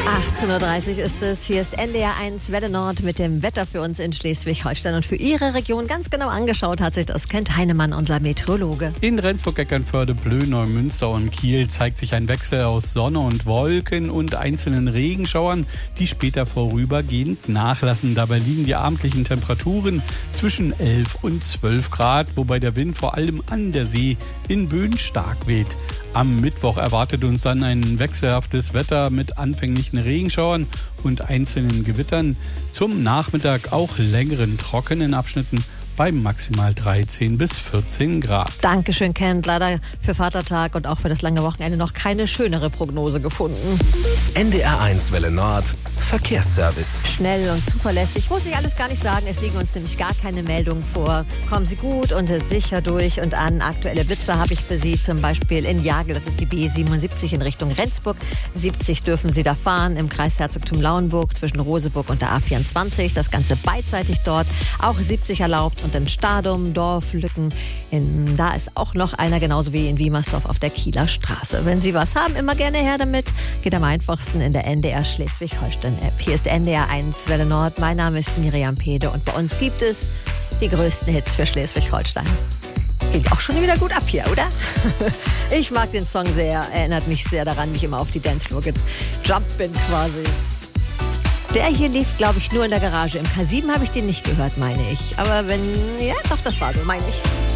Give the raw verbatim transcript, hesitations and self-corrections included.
achtzehn Uhr dreißig ist es. Hier ist N D R eins Welle Nord mit dem Wetter für uns in Schleswig-Holstein. Und für Ihre Region ganz genau angeschaut hat sich das Kent Heinemann, unser Meteorologe. In Rendsburg, Eckernförde, Plön, Neumünster und Kiel zeigt sich ein Wechsel aus Sonne und Wolken und einzelnen Regenschauern, die später vorübergehend nachlassen. Dabei liegen die abendlichen Temperaturen zwischen elf und zwölf Grad, wobei der Wind vor allem an der See in Böen stark weht. Am Mittwoch erwartet uns dann ein wechselhaftes Wetter mit anfänglichen Regenschauern und einzelnen Gewittern. Zum Nachmittag auch längeren trockenen Abschnitten bei maximal dreizehn bis vierzehn Grad. Dankeschön, Kent. Leider für Vatertag und auch für das lange Wochenende noch keine schönere Prognose gefunden. N D R eins Welle Nord Verkehrsservice. Schnell und zuverlässig, muss ich alles gar nicht sagen. Es liegen uns nämlich gar keine Meldungen vor. Kommen Sie gut und sicher durch und an. Aktuelle Blitzer habe ich für Sie zum Beispiel in Jagel. Das ist die B siebenundsiebzig in Richtung Rendsburg. siebzig dürfen Sie da fahren im Kreis Herzogtum Lauenburg zwischen Roseburg und der A vierundzwanzig. Das Ganze beidseitig dort. Auch siebzig erlaubt. Und in Stadum, Dorflücken, in, da ist auch noch einer, genauso wie in Wiemersdorf auf der Kieler Straße. Wenn Sie was haben, immer gerne her damit. Geht am einfachsten in der N D R Schleswig-Holstein-App. Hier ist N D R eins Welle Nord. Mein Name ist Miriam Pede und bei uns gibt es die größten Hits für Schleswig-Holstein. Geht auch schon wieder gut ab hier, oder? Ich mag den Song sehr, erinnert mich sehr daran, wie ich immer auf die Dancefloor gejumpt bin quasi. Der hier lief, glaube ich, nur in der Garage. Im K sieben habe ich den nicht gehört, meine ich. Aber wenn, ja, doch, das war so, meine ich.